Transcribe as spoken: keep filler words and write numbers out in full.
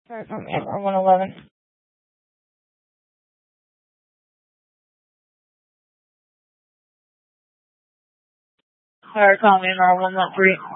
Sorry, from M R one eleven. Sorry, call me M R one one three.